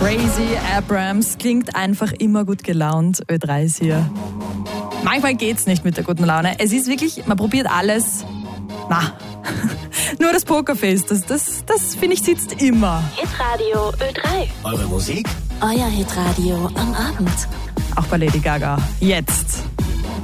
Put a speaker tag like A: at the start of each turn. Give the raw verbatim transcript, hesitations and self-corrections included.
A: Crazy Abrams klingt einfach immer gut gelaunt. Ö drei ist hier. Manchmal geht's nicht mit der guten Laune. Es ist wirklich, man probiert alles. Na, nur das Pokerface, das, das, das finde ich sitzt immer.
B: Hitradio Ö drei.
C: Eure Musik?
B: Euer Hitradio am Abend.
A: Auch bei Lady Gaga. Jetzt.